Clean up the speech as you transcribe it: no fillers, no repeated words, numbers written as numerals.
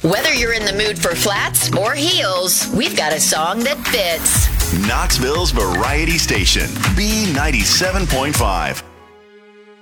Whether you're in the mood for flats or heels, we've got a song that fits. Knoxville's Variety Station, B97.5.